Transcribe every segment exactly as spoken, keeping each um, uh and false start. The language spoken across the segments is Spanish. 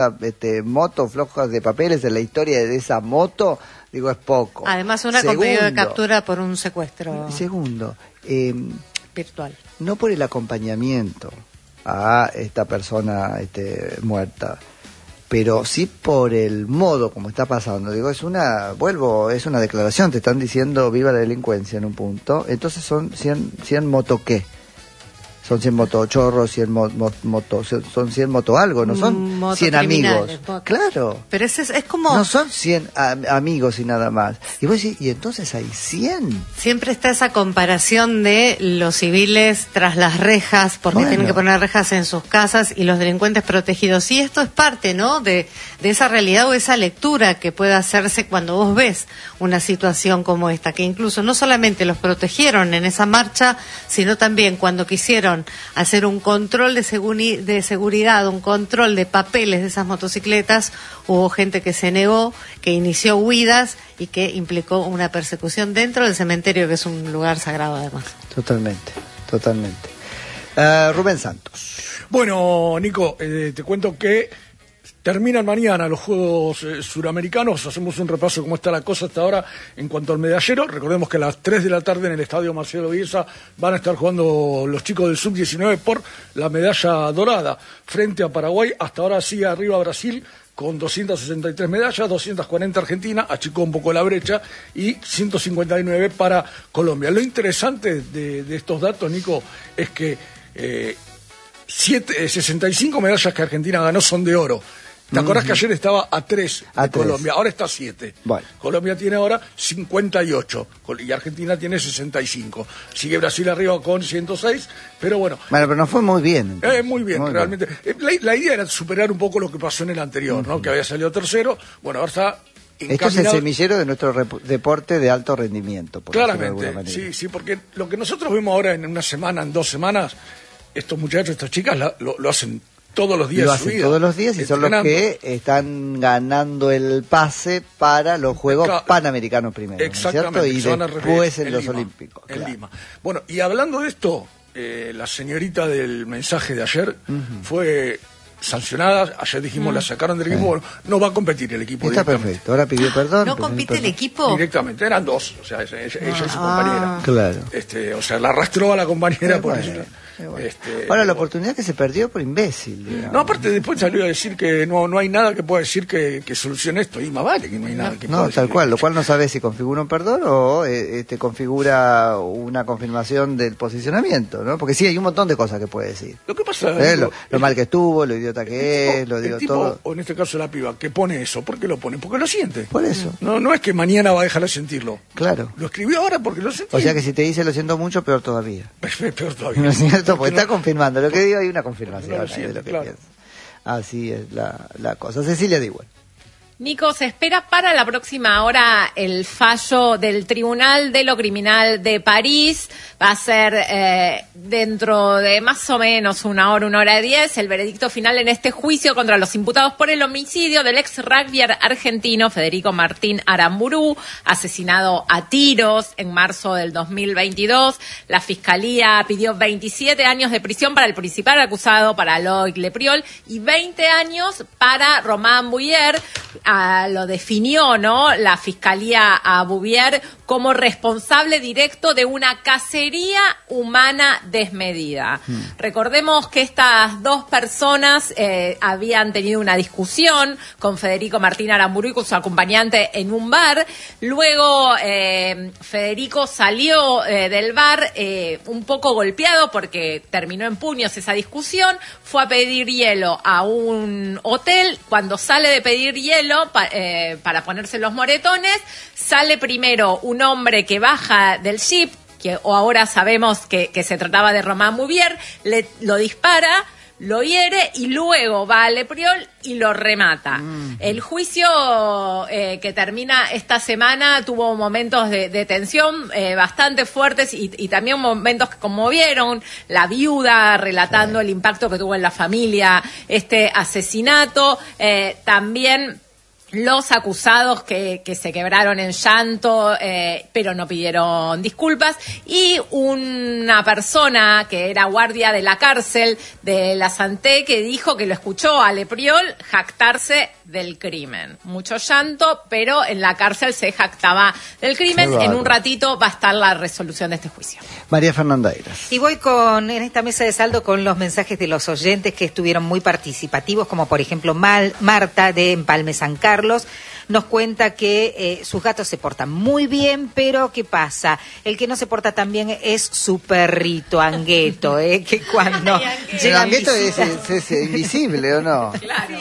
Este, motos flojas de papeles en la historia de esa moto, digo, es poco. Además, una con pedido de captura por un secuestro. Segundo, eh, virtual. No por el acompañamiento a esta persona este, muerta, pero sí por el modo como está pasando. Digo, es una, vuelvo, es una declaración, te están diciendo viva la delincuencia en un punto, entonces son cien, cien moto qué. Son cien motochorros, cien mo, mo, moto, son cien moto algo, no son cien amigos. Moto. Claro. Pero ese es, es como... No son cien a, amigos y nada más. Y vos decís, ¿y entonces hay cien? Siempre está esa comparación de los civiles tras las rejas, porque bueno. tienen que poner rejas en sus casas, y los delincuentes protegidos. Y esto es parte, ¿no?, de, de esa realidad o esa lectura que puede hacerse cuando vos ves una situación como esta, que incluso no solamente los protegieron en esa marcha, sino también cuando quisieron hacer un control de, seguri- de seguridad, un control de papeles de esas motocicletas, hubo gente que se negó, que inició huidas y que implicó una persecución dentro del cementerio, que es un lugar sagrado además. Totalmente, totalmente. Uh, Rubén Santos. Bueno, Nico, eh, te cuento que terminan mañana los Juegos eh, Suramericanos. Hacemos un repaso de cómo está la cosa hasta ahora en cuanto al medallero. Recordemos que a las tres de la tarde en el Estadio Marcelo Bielsa van a estar jugando los chicos del sub diecinueve por la medalla dorada frente a Paraguay. Hasta ahora sigue arriba Brasil con doscientas sesenta y tres medallas, doscientas cuarenta Argentina, achicó un poco la brecha, y ciento cincuenta y nueve para Colombia. Lo interesante de, de estos datos, Nico, es que eh, siete, sesenta y cinco medallas que Argentina ganó son de oro. ¿Te acordás uh-huh. que ayer estaba a tres de Colombia? Ahora está a siete. Bueno. Colombia tiene ahora cincuenta y ocho y Argentina tiene sesenta y cinco. Sigue Brasil arriba con ciento seis, pero bueno. Bueno, pero nos fue muy bien. Eh, muy bien, muy realmente. Bien. La, la idea era superar un poco lo que pasó en el anterior, uh-huh. ¿no? Que había salido tercero. Bueno, ahora está encaminado. Esto es el semillero de nuestro rep- deporte de alto rendimiento, por claramente, sí, sí, porque lo que nosotros vemos ahora en una semana, en dos semanas, estos muchachos, estas chicas la, lo, lo hacen todos los días. Lo hacen todos los días y son los que están ganando el pase para los Juegos claro. Panamericanos primero, exactamente, ¿no es cierto? Y después en, en los Lima, Olímpicos. En claro. Lima. Bueno, y hablando de esto, eh, la señorita del mensaje de ayer uh-huh. fue sancionada. Ayer dijimos, uh-huh. la sacaron del equipo. Bueno, no va a competir el equipo. Está perfecto, ahora pidió perdón. ¿No compite el equipo? Directamente, eran dos, o sea, ella, ella ah, y su compañera. Claro. Este, o sea, la arrastró a la compañera sí, por bueno. eso. Bueno. Este, Ahora, la oportunidad que se perdió por imbécil. Digamos. No, aparte después salió a decir que no no hay nada que pueda decir que, que solucione esto. Y más vale que no hay nada que No, pueda tal decir. cual, lo cual no sabes si configura un perdón o eh, este, configura una confirmación del posicionamiento, ¿no? Porque sí, hay un montón de cosas que puede decir. Lo que pasa ¿Eh? es... Lo, lo mal que estuvo, lo idiota que es, lo digo el tipo, todo. O en este caso la piba, que pone eso. ¿Por qué lo pone? Porque lo siente. Por eso. No, no es que mañana va a dejar de sentirlo. Claro. Lo escribió ahora porque lo sentí. O sea que si te dice lo siento mucho, peor todavía. Es peor todavía. ¿No es cierto? Porque no, está confirmando. Lo que digo, hay una confirmación no siente, de lo que claro. piensa. Así es la, la cosa. Cecilia Diwan. Nico, se espera para la próxima hora el fallo del Tribunal de lo Criminal de París. Va a ser eh, dentro de más o menos una hora, una hora y diez, el veredicto final en este juicio contra los imputados por el homicidio del ex rugbyer argentino Federico Martín Aramburu, asesinado a tiros en marzo del dos mil veintidós. La Fiscalía pidió veintisiete años de prisión para el principal acusado, para Loic Lepriol, y veinte años para Román Bouvier. A, lo definió, ¿no?, la Fiscalía a Bouvier como responsable directo de una cacería humana desmedida. Mm. Recordemos que estas dos personas eh, habían tenido una discusión con Federico Martín Aramburu y con su acompañante en un bar. Luego eh, Federico salió eh, del bar eh, un poco golpeado porque terminó en puños esa discusión. Fue a pedir hielo a un hotel. Cuando sale de pedir hielo pa, eh, para ponerse los moretones, sale primero un hombre que baja del jeep, que o ahora sabemos que, que se trataba de Román Bouvier, le, lo dispara, lo hiere y luego va a Lepriol y lo remata. Mm. El juicio eh, que termina esta semana tuvo momentos de, de tensión eh, bastante fuertes y, y también momentos que conmovieron. La viuda relatando sí. el impacto que tuvo en la familia este asesinato. Eh, también... los acusados que, que se quebraron en llanto, eh, pero no pidieron disculpas, y una persona que era guardia de la cárcel de la Santé que dijo que lo escuchó a Lepriol jactarse del crimen. Mucho llanto, pero en la cárcel se jactaba del crimen. En un ratito va a estar la resolución de este juicio. María Fernanda Eiras. Y voy con en esta mesa de saldo con los mensajes de los oyentes que estuvieron muy participativos, como por ejemplo Mal, Marta de Empalme San Carlos. Nos cuenta que eh, sus gatos se portan muy bien, pero ¿qué pasa? El que no se porta tan bien es su perrito, Angueto, ¿eh? Que cuando Ay, llega Angueto es, es, es invisible, ¿o no? Claro.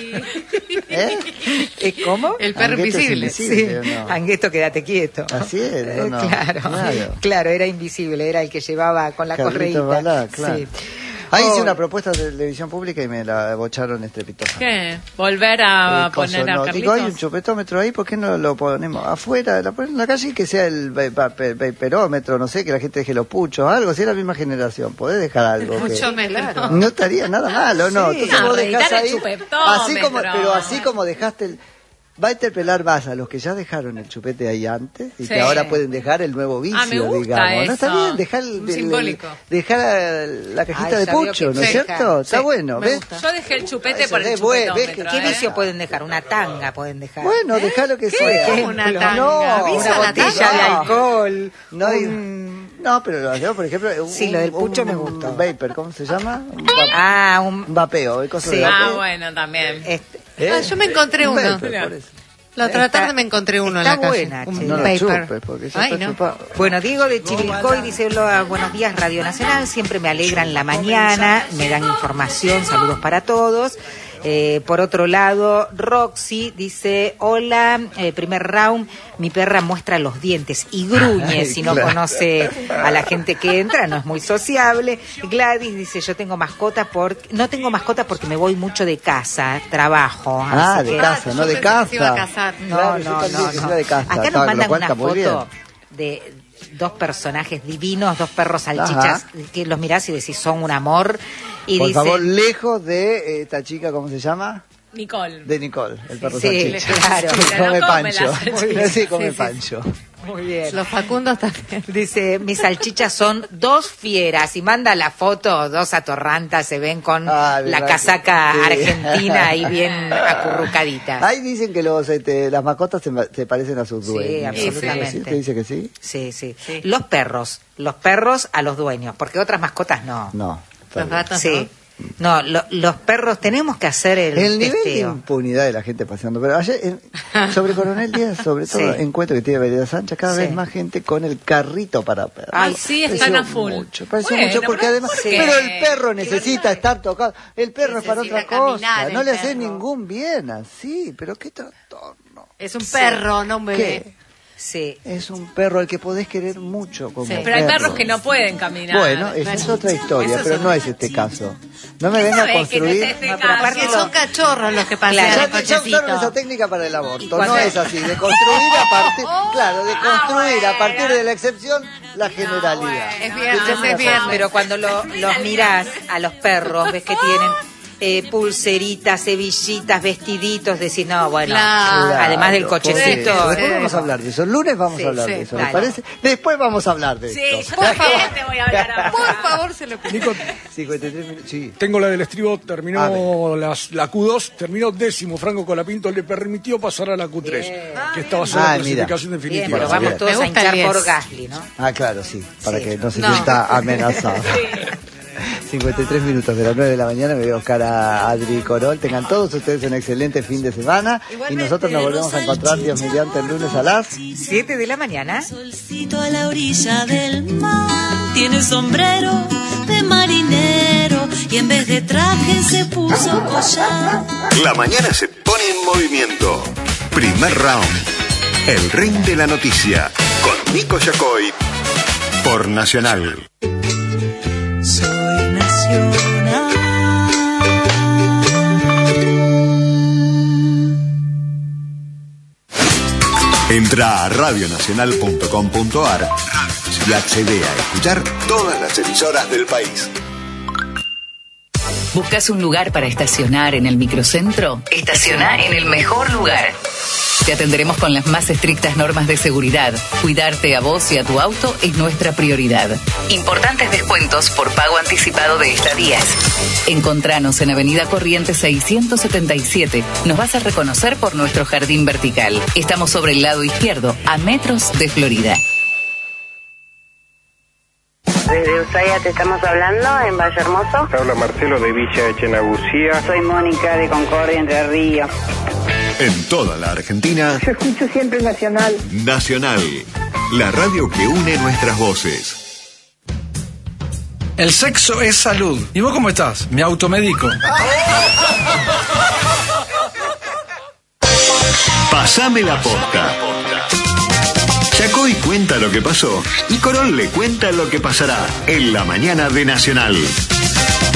¿Eh? ¿Eh, ¿Cómo? El perro Angueto es invisible. invisible, Sí. ¿o no? Angueto, quédate quieto. Así es, ¿o no? Eh, claro, Claro. claro, era invisible, era el que llevaba con la Carlito correíta. Balá, claro. Sí. Ahí hice Oh. una propuesta de televisión pública y me la bocharon estrepitosa. ¿Qué? ¿Volver a Eh, coso, poner a no. Carlitos? Digo, hay un chupetómetro ahí, ¿por qué no lo ponemos afuera? Lo ponemos en la calle y que sea el vaperómetro, no sé, que la gente deje los puchos, algo, si es la misma generación, podés dejar algo. Mucho que... menos. No estaría nada malo, ¿no? Sí. Entonces No, vos dejás reeditar el ahí, chupetómetro. así como, pero así como dejaste el... Va a interpelar más a los que ya dejaron el chupete ahí antes y Sí. que ahora pueden dejar el nuevo vicio, Ah, me gusta digamos. No está eso. bien, dejar, el, Un el- simbólico. dejar la cajita Ay, de ya veo pucho, que ¿no es deja. cierto? Está Sí, bueno, me ¿ves? gusta. Yo dejé el chupete Eso, por el de buen- chupetómetro. ves ¿Qué ¿eh? vicio pueden dejar? Una tanga pueden dejar. Bueno, dejar lo que ¿Qué? sea. ¿Cómo una tanga? No, ¿Visa una la botella tanga? de alcohol. No, un- no, pero lo hacemos, por ejemplo, un, Sí, lo del pucho un- me gustó. un vapor, ¿cómo se llama? Un, va- Ah, un... un vapeo, el coso Sí. de Ah, vapeo. bueno, también. Este, ¿Eh? Ah, yo me encontré Un uno. vapor, por eso. La otra Está- tarde me encontré uno en está la calle. buena, Un che. No lo paper. chupes, porque ya Ay, está no. chupado. Bueno, Diego de Chivilcoy dice: hola, buenos días, Radio Nacional, siempre me alegran la mañana, me dan información, saludos para todos. Eh, por otro lado, Roxy dice: hola, eh, primer round, mi perra muestra los dientes y gruñe Ay, si no claro. conoce a la gente que entra, no es muy sociable. Gladys dice: yo tengo mascota porque no tengo mascota porque me voy mucho de casa, trabajo. Ah, así de que- casa, yo no de pensé que se iba a casa. casar. No, Claro, yo no, también no, que no. sea de casa, Acá está, nos lo mandan cual una está muy bien. foto de dos personajes divinos, dos perros salchichas, Ajá. que los mirás y decís son un amor. Y Por dice, favor, lejos de eh, esta chica, ¿cómo se llama? Nicole. De Nicole, el perro Sí, salchicha. claro. Que Pero come no come pancho. la salchicha. Sí, come Sí, sí. pancho. muy bien. Los Facundos también. Dice, mis salchichas son dos fieras y manda la foto, dos atorrantas se ven con Ah, la verdad casaca que- sí. argentina ahí bien acurrucaditas. Ahí dicen que los este, las mascotas se, ma- se parecen a sus Sí, dueños. absolutamente. ¿Sí? ¿Te dice que sí? Sí, sí, Los perros, los perros a los dueños, porque otras mascotas no. No. está Los bien. gatos, Sí. No, lo- los perros tenemos que hacer el, El nivel de testeo. impunidad de la gente paseando. Pero ayer, en- sobre Coronel Díaz, sobre todo, Sí. encuentro que tiene Vereda Sancha, cada Sí. vez más gente con el carrito para perros. Ay, sí, están Pareció a full. Mucho, pareció Bueno, mucho porque pero además. ¿por qué? Pero el perro necesita estar tocado. El perro es para Necesita otra cosa. caminar el No le hace perro. ningún bien así. Pero qué trastorno. Es un perro, no un bebé. ¿Qué? Sí. Es un perro al que podés querer mucho como Sí. Pero hay perro. perros que no pueden caminar. Bueno, esa es otra historia, Eso pero es no otra- es este caso. No me venga a sabe que no construir. es este No, pero caso? aparte Porque son cachorros los que pasean Claro. el Ya, ya usaron cochecito. esa técnica para el aborto, cuando- no es así, de construir a partir, claro, de Ah, construir a bueno. partir de la excepción la generalidad. Es viernes, Escuchame es una viernes. cosa. Pero cuando lo- los mirás a los perros, ves que tienen eh, pulseritas, hebillitas, vestiditos, decís, no, bueno, Claro. además del Porque cochecito. después eh, vamos a hablar de eso, el lunes vamos Sí, a hablar sí, de eso, dale. ¿me parece? Después vamos a hablar de Sí, esto. yo también te voy a hablar ahora. Por favor, se lo pido. Nico, cincuenta y tres minutos, sí. tengo la del estribo, terminó A las, la Q dos, terminó décimo. Franco Colapinto le permitió pasar a la Q tres, que estaba solo Ah, en mira. clasificación Bien, definitiva. pero Bueno, vamos bien. todos Me a gusta el hinchar por diez. Gasly, ¿no? Ah, claro, sí, para Sí. que no se No. sienta amenazado. cincuenta y tres minutos de las nueve de la mañana, me voy a buscar a Adri Corol. Tengan todos ustedes un excelente fin de semana y nosotros nos volvemos a encontrar, Dios mediante, el lunes a las... Siete de la mañana. Solcito a la orilla del mar, tiene sombrero de marinero y en vez de traje se puso collar. La mañana se pone en movimiento. Primer round. El ring de la noticia. Con Nico Yacoy. Por Nacional. Soy nacional. Entra a radio nacional punto com punto a r y accede a escuchar todas las emisoras del país. ¿Buscas un lugar para estacionar en el microcentro? Estaciona en el mejor lugar. Te atenderemos con las más estrictas normas de seguridad. Cuidarte a vos y a tu auto es nuestra prioridad. Importantes descuentos por pago anticipado de estadías. Encontranos en Avenida Corrientes seiscientos setenta y siete. Nos vas a reconocer por nuestro jardín vertical. Estamos sobre el lado izquierdo, a metros de Florida. Desde Ushuaia te estamos hablando, en Valle Hermoso. Habla Marcelo de Villa Echenagucía. Soy Mónica de Concordia, Entre Ríos. En toda la Argentina. Yo escucho siempre Nacional. Nacional, la radio que une nuestras voces. El sexo es salud. ¿Y vos cómo estás? Me automedico. Pasame la posta. Chacoy cuenta lo que pasó y Corol le cuenta lo que pasará en la mañana de Nacional.